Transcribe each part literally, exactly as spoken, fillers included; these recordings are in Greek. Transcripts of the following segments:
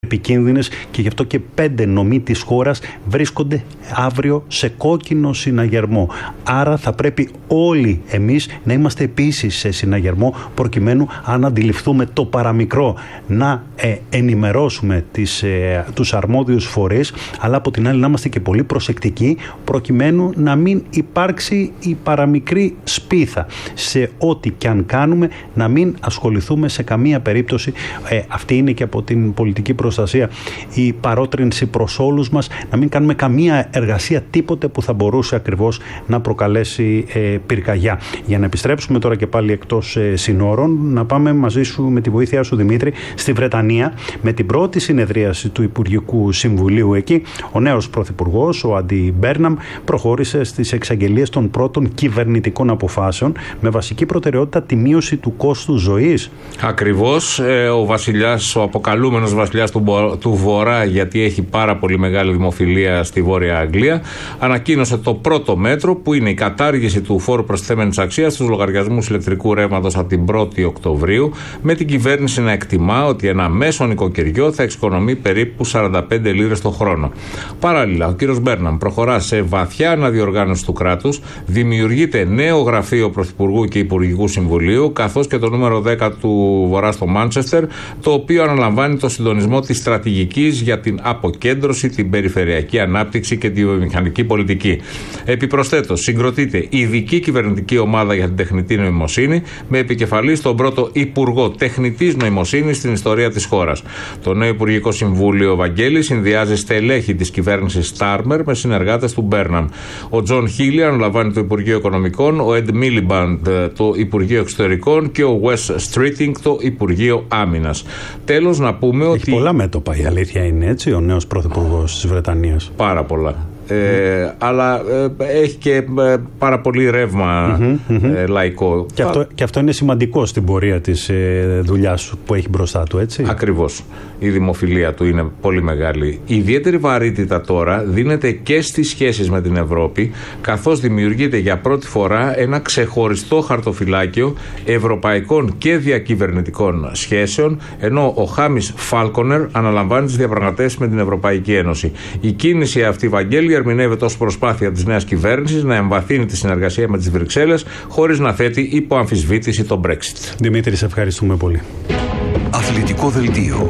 επικίνδυνες και γι' αυτό και πέντε νομοί της χώρας βρίσκονται αύριο σε κόκκινο συναγερμό. Άρα θα πρέπει όλοι εμείς να είμαστε επίσης σε συναγερμό, προκειμένου, αν αντιληφθούμε το παραμικρό, να ε, ενημερώσουμε τις, ε, τους αρμόδιους φορείς, αλλά από την άλλη να είμαστε και πολύ προσεκτικοί, προκειμένου να μην υπάρξει η παραμικρή σπίθα σε ό,τι και αν κάνουμε, να μην ασχοληθούμε σε καμία περίπτωση. Ε, αυτή είναι και από την πολιτική προστασία η παρότρινση προς όλους μας, να μην κάνουμε καμία εργασία, τίποτε που θα μπορούσε ακριβώς να προκαλέσει ε, πυρκαγιά. Για να επιστρέψουμε τώρα και πάλι εκτός ε, συνόρων, να πάμε μαζί σου, με τη βοήθειά σου Δημήτρη, στη Βρετανία, με την πρώτη συνεδρίαση του Υπουργικού Συμβουλίου εκεί. Ο νέος Πρωθυπουργός, ο Άντι Μπέρναμ, προχώρησε στις εξαγγελίες των πρώτων κυβερνητικών αποφάσεων με βασική προτεραιότητα τη μείωση του κόστου ζωής. Ακριβώς. Ε, ο βασιλιάς, ο αποκαλούμενος βασιλιάς του, του Βορρά, γιατί έχει πάρα πολύ μεγάλη δημοφιλία στη Βόρεια Αγγλία, ανακοίνωσε το πρώτο μέτρο, που είναι η κατάργηση του φόρου προστιθέμενης αξίας στους λογαριασμούς ηλεκτρικού ρεύματος από την πρώτη Οκτωβρίου, με την κυβέρνηση να εκτιμά ότι ένα μέσο νοικοκυριό θα εξοικονομεί περίπου σαράντα πέντε λίρες το χρόνο. Παράλληλα, ο κ. Μπέρναμ προχωρά σε βαθιά αναδιοργάνωση του κράτους, δημιουργείται νέο γραφείο Πρωθυπουργού και Υπουργικού Συμβουλίου, καθώς και το νούμερο δέκα του Βορρά στο Μάντσεστερ, το οποίο αναλαμβάνει το συντονισμό της στρατηγικής για την αποκέντρωση, την περιφερειακή ανάπτυξη και τη βιομηχανική πολιτική. Επιπροσθέτως, συγκροτείται ειδική κυβερνητική ομάδα για την τεχνητή νοημοσύνη, με επικεφαλή στον πρώτο Υπουργό Τεχνητής Νοημοσύνης στην ιστορία της χώρας. Το νέο Υπουργικό Συμβούλιο, Βαγγέλη, συνδυάζει στελέχη της κυβέρνησης Στάρμερ με συνεργάτες του Μπέρναμ. Ο Τζον Χίλι αναλαμβάνει το Υπουργείο Οικονομικών, ο Εντ Μίλιμπαντ το Υπουργείο Εξωτερικών και ο Wes Streeting το Υπουργείο Άμυνας. Τέλος, να πούμε Έχει ότι. Έχει πολλά μέτωπα, η αλήθεια είναι, έτσι, ο νέος Πρωθυπουργός της Βρετανίας. Πάρα πολλά. Ε, mm. Αλλά ε, έχει και ε, πάρα πολύ ρεύμα mm-hmm, mm-hmm. Ε, λαϊκό. Και αυτό, και αυτό είναι σημαντικό στην πορεία της ε, δουλειάς που έχει μπροστά του, έτσι. Ακριβώς. Η δημοφιλία του είναι πολύ μεγάλη. Η ιδιαίτερη βαρύτητα τώρα δίνεται και στις σχέσεις με την Ευρώπη, καθώς δημιουργείται για πρώτη φορά ένα ξεχωριστό χαρτοφυλάκιο ευρωπαϊκών και διακυβερνητικών σχέσεων, ενώ ο Χάμις Φάλκονερ αναλαμβάνει τις διαπραγματεύσεις με την Ευρωπαϊκή Ένωση. Η κίνηση αυτή, Βαγγέλη, ερμηνεύεται ως προσπάθεια της νέας κυβέρνησης να εμβαθύνει τη συνεργασία με τις Βρυξέλλες, χωρίς να θέτει υπό αμφισβήτηση το Brexit. Δημήτρη, σε ευχαριστούμε πολύ. Αθλητικό δελτίο.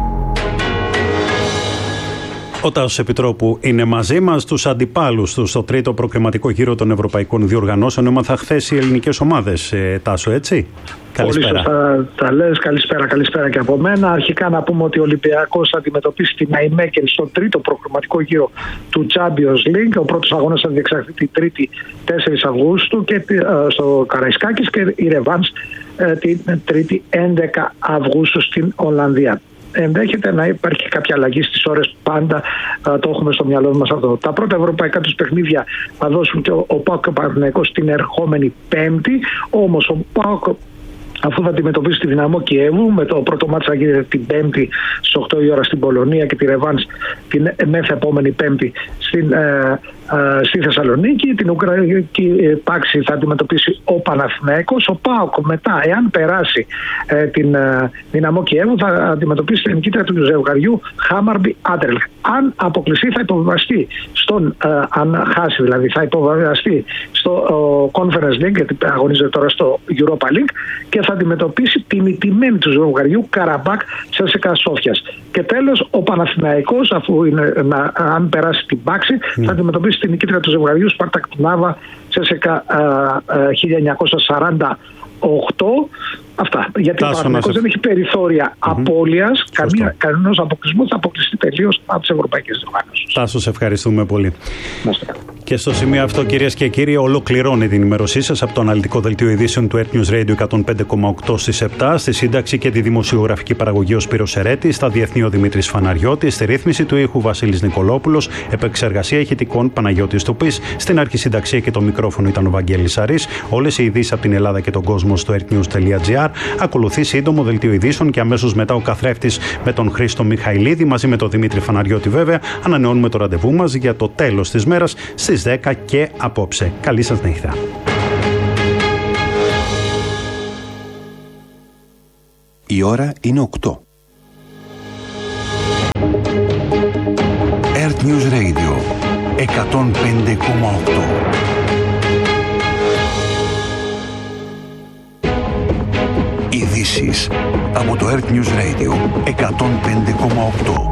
Ο Τάσος Επιτρόπου είναι μαζί μας, τους αντιπάλους του στο τρίτο προκριματικό γύρο των Ευρωπαϊκών Διοργανώσεων. Έμαθα χθες οι ελληνικές ομάδες, ε, Τάσο, έτσι. Καλησπέρα. Πολύ σωστά τα λες. Καλησπέρα, καλησπέρα και από μένα. Αρχικά να πούμε ότι ο Ολυμπιακός θα αντιμετωπίσει την Ναϊμέκερ στον τρίτο προκριματικό γύρο του Champions League. Ο πρώτος αγώνας θα διεξαχθεί την Τρίτη τέσσερις Αυγούστου και, ε, στο Καραϊσκάκης, και η Ρεβάνς ε, την Τρίτη έντεκα Αυγούστου στην Ολλανδία. Ενδέχεται να υπάρχει κάποια αλλαγή στις ώρες, πάντα α, το έχουμε στο μυαλό μας αυτό. Τα πρώτα ευρωπαϊκά τους παιχνίδια θα δώσουν και ο, ο ΠΑΟΚ και ο Παναθηναϊκός την ερχόμενη Πέμπτη. Όμως ο ΠΑΟΚ, αφού θα αντιμετωπίσει τη Δυναμό Κιέβου, με το πρώτο μάτς θα γίνεται την Πέμπτη στις οκτώ η ώρα στην Πολωνία και τη Ρεβάνς την μεθεπόμενη Πέμπτη στην, ε, ε, στη Θεσσαλονίκη. Την Ουκρανική πάξη θα αντιμετωπίσει ο Παναθηναϊκός. Ο ΠΑΟΚ μετά, εάν περάσει ε, την ε, Δυναμό Κιέβου, θα αντιμετωπίσει την νικήτρια του ζευγαριού Χάμαρμπι Άντρελ. Αν αποκλειστεί, θα υποβιβαστεί στον, ε, αν χάσει δηλαδή, θα υποβιβαστεί στο ε, Conference League, γιατί αγωνίζεται τώρα στο Europa League, και θα αντιμετωπίσει την ηττημένη του ζευγαριού Καραμπάκ Τσέσσεκα Σόφιας. Και τέλος, ο Παναθηναϊκός, αφού είναι, να, αν περάσει την πάξη, mm. θα αντιμετωπίσει την νικήτρια του ζευγαριού Σπάρτακ Τρνάβα Τσέσσεκα χίλια εννιακόσια σαράντα οκτώ. Αυτά. Γιατί Τάσο, ο Παναθηναϊκός δεν έχει περιθώρια mm-hmm. απώλειας, κανένας αποκλεισμού, θα αποκλειστεί τελείως από τις ευρωπαϊκές διοργανώσεις. Τάσο, σε ευχαριστούμε πολύ. Και στο σημείο αυτό, κυρίες και κύριοι, ολοκληρώνει την ενημέρωσή σας από το αναλυτικό δελτίο ειδήσεων του Earth News Radio εκατόν πέντε κόμμα οκτώ στις επτά. Στη σύνταξη και τη δημοσιογραφική παραγωγή ο Σπύρος Σερέτης, στα διεθνή ο Δημήτρης Φαναριώτης, στη ρύθμιση του ήχου Βασίλης Νικολόπουλος, επεξεργασία ηχητικών Παναγιώτης Τουπής, στην αρχισυνταξία και το μικρόφωνο ήταν ο Βαγγέλης Σαρής. Όλες οι ειδήσεις από την Ελλάδα και τον κόσμο στο earthnews.gr. Ακολουθεί σύντομο δελτίο ειδήσεων και αμέσως μετά ο καθρέφτης με τον Χρήστο Μιχαηλίδη μαζί με τον Δημήτρη Φαναριώτη, βέβαια. Ανανεώνουμε το ραντεβού μας για το τέλος της μέρας στις δέκα και απόψε. Καλή σας νύχτα. Η ώρα είναι οκτώ. News Radio εκατόν πέντε κόμμα οκτώ. Ειδήσεις από το Earth News Radio εκατόν πέντε κόμμα οκτώ.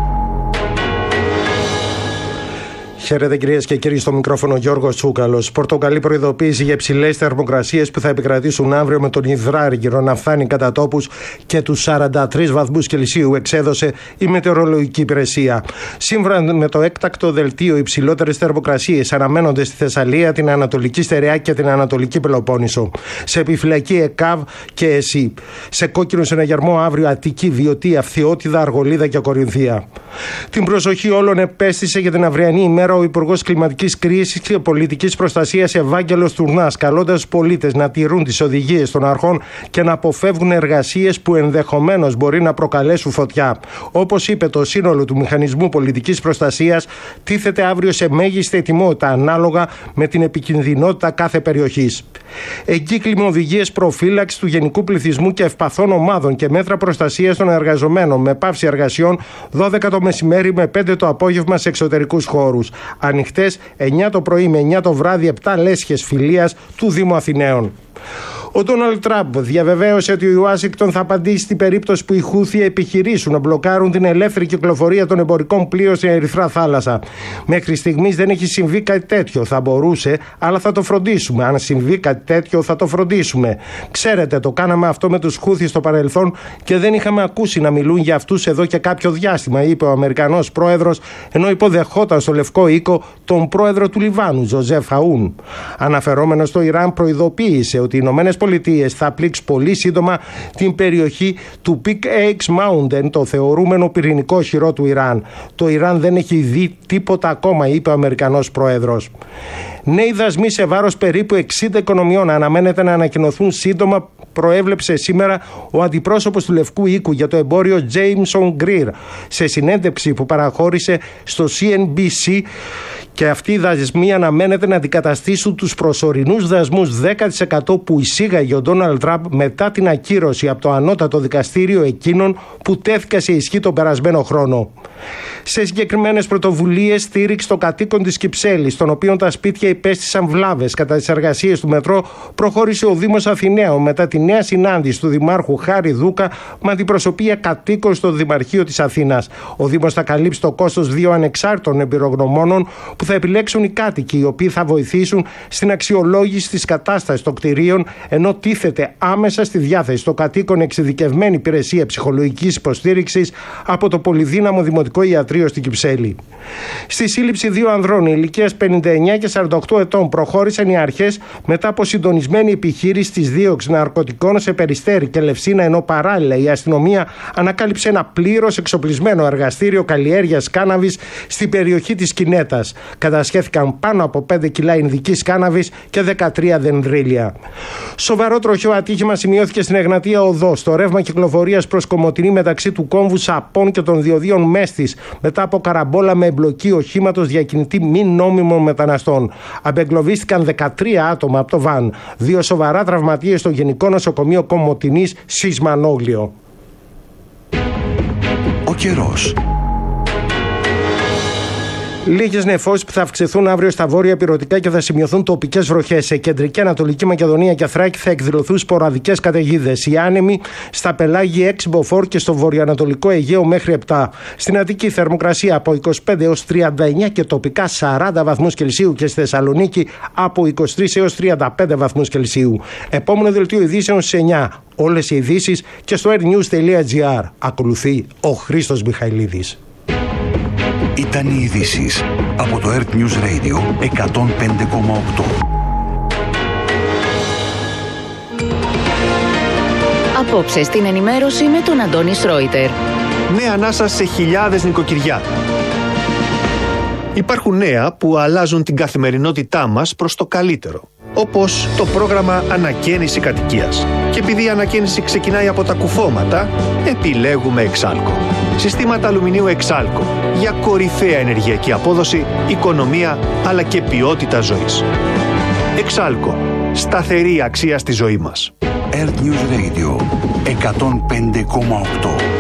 Χαίρετε κυρίες και κύριοι, στο μικρόφωνο Γιώργος Τσούκαλος. Πορτογαλή προειδοποίηση για υψηλές θερμοκρασίες που θα επικρατήσουν αύριο, με τον υδράργυρο να φτάνει κατά τόπους και τους σαράντα τρεις βαθμούς Κελσίου, εξέδωσε η Μετεωρολογική Υπηρεσία. Σύμφωνα με το έκτακτο δελτίο, υψηλότερες θερμοκρασίες αναμένονται στη Θεσσαλία, την Ανατολική Στερεά και την Ανατολική Πελοπόννησο. Σε επιφυλακή ΕΚΑΒ και ΕΣΥ. Σε κόκκινο συναγερμό αύριο Αττική, Βιωτία, Φθιώτιδα, Αργολίδα και Κορινθία. Την προσοχή όλων επέστησε για την αυριανή ημέρα ο Υπουργός Κλιματικής Κρίσης και Πολιτικής Προστασίας Ευάγγελος Τουρνάς, καλώντας τους πολίτες να τηρούν τις οδηγίες των αρχών και να αποφεύγουν εργασίες που ενδεχομένως μπορεί να προκαλέσουν φωτιά. Όπως είπε, το σύνολο του Μηχανισμού Πολιτικής Προστασίας τίθεται αύριο σε μέγιστη ετοιμότητα ανάλογα με την επικινδυνότητα κάθε περιοχής. Εγκύκλιμο οδηγίες προφύλαξης του γενικού πληθυσμού και ευπαθών ομάδων και μέτρα προστασίας των εργαζομένων με πάυση εργασιών δώδεκα το μεσημέρι με πέντε το απόγευμα σε εξωτερικούς χώρους. Ανοιχτές εννιά το πρωί με εννιά το βράδυ, επτά λέσχες φιλίας του Δήμου Αθηναίων. Ο Ντόναλντ Τραμπ διαβεβαίωσε ότι η Ουάσιγκτον θα απαντήσει στην περίπτωση που οι Χούθι επιχειρήσουν να μπλοκάρουν την ελεύθερη κυκλοφορία των εμπορικών πλοίων στην Ερυθρά Θάλασσα. Μέχρι στιγμής δεν έχει συμβεί κάτι τέτοιο. Θα μπορούσε, αλλά θα το φροντίσουμε. Αν συμβεί κάτι τέτοιο, θα το φροντίσουμε. Ξέρετε, το κάναμε αυτό με τους Χούθι στο παρελθόν και δεν είχαμε ακούσει να μιλούν για αυτούς εδώ και κάποιο διάστημα, είπε ο Αμερικανός πρόεδρος, ενώ υποδεχόταν στο Λευκό Οίκο τον πρόεδρο του Λιβάνου, Ζωζέφ Αούν. Αναφερόμενος στο Ιράν, προειδοποίησε ότι οι Ηνωμένες Πολιτείες θα πλήξει πολύ σύντομα την περιοχή του Peak Axe Mountain, το θεωρούμενο πυρηνικό οχυρό του Ιράν. Το Ιράν δεν έχει δει τίποτα ακόμα, είπε ο Αμερικανός πρόεδρος. Νέοι δασμοί σε βάρος περίπου εξήντα οικονομιών αναμένεται να ανακοινωθούν σύντομα, προέβλεψε σήμερα ο αντιπρόσωπος του Λευκού Οίκου για το εμπόριο Jameson Greer σε συνέντευξη που παραχώρησε στο σι εν μπι σι, και αυτοί οι δασμοί αναμένεται να αντικαταστήσουν τους προσωρινούς δασμούς δέκα τοις εκατό που εισήγαγε ο Ντόναλντ Τραμπ μετά την ακύρωση από το ανώτατο δικαστήριο εκείνων που τέθηκαν σε ισχύ τον περασμένο χρόνο. Σε συγκεκριμένες πρωτοβουλίες στήριξη των κατοίκων της Κυψέλης, των οποίων τα σπίτια υπέστησαν βλάβες κατά τις εργασίες του μετρό, προχώρησε ο Δήμος Αθηναίων μετά τη νέα συνάντηση του Δημάρχου Χάρη Δούκα με αντιπροσωπεία κατοίκων στο Δημαρχείο της Αθήνας. Ο Δήμος θα καλύψει το κόστος δύο ανεξάρτητων εμπειρογνωμόνων που θα επιλέξουν οι κάτοικοι, οι οποίοι θα βοηθήσουν στην αξιολόγηση της κατάστασης των κτηρίων, ενώ τίθεται άμεσα στη διάθεση των κατοίκων εξειδικευμένη υπηρεσία ψυχολογικής υποστήριξης από το πολυδύναμο Δημοτικό Ιατρείο στην Κυψέλη. Στη σύλληψη δύο ανδρών ηλικίας πενήντα εννιά και σαράντα οκτώ ετών προχώρησαν οι αρχές μετά από συντονισμένη επιχείρηση της δίωξης ναρκωτικών σε Περιστέρι και Λευσίνα, ενώ παράλληλα η αστυνομία ανακάλυψε ένα πλήρως εξοπλισμένο εργαστήριο καλλιέργειας κάναβης στην περιοχή της Κινέτας. Κατασχέθηκαν πάνω από πέντε κιλά ινδικής κάναβης και δεκατρία δενδρίλια. Σοβαρό τροχαίο ατύχημα σημειώθηκε στην Εγνατία Οδό, στο ρεύμα κυκλοφορίας προς Κομοτηνή μεταξύ του κόμβου Σαπών και των διοδίων Μέστης, μετά από καραμπόλα με εμπλοκή οχήματος διακινητή μη νόμιμων μεταναστών. Απεγκλωβίστηκαν δεκατρία άτομα από το βαν. Δύο σοβαρά τραυματίες στο Γενικό Νοσοκομείο Κομοτηνής Σισμανόγλιο. Ο καιρός. Λίγες νεφώσεις που θα αυξηθούν αύριο στα βόρεια ηπειρωτικά και θα σημειωθούν τοπικές βροχές. Σε κεντρική Ανατολική Μακεδονία και Θράκη θα εκδηλωθούν σποραδικές καταιγίδες. Οι άνεμοι στα πελάγια έξι μποφόρ και στο βορειοανατολικό Αιγαίο μέχρι επτά. Στην Αττική θερμοκρασία από είκοσι πέντε έως τριάντα εννιά και τοπικά σαράντα βαθμούς Κελσίου, και στη Θεσσαλονίκη από είκοσι τρεις έως τριάντα πέντε βαθμούς Κελσίου. Επόμενο δελτίο ειδήσεων στις εννιά. Όλες οι ειδήσεις και στο airnews τελεία gr. Ακολουθεί ο Χρήστος Μιχαηλίδης. Ήταν οι ειδήσεις από το Earth News Radio εκατόν πέντε κόμμα οκτώ. Απόψε στην ενημέρωση με τον Αντώνη Σρόιτερ. Νέα ανάσα σε χιλιάδες νοικοκυριά. Υπάρχουν νέα που αλλάζουν την καθημερινότητά μας προς το καλύτερο. Όπως το πρόγραμμα Ανακαίνιση Κατοικίας. Και επειδή η ανακαίνιση ξεκινάει από τα κουφώματα, επιλέγουμε Εξάλκο. Συστήματα αλουμινίου Εξάλκο για κορυφαία ενεργειακή απόδοση, οικονομία αλλά και ποιότητα ζωής. Εξάλκο. Σταθερή αξία στη ζωή μας. Earth News Radio εκατόν πέντε κόμμα οκτώ.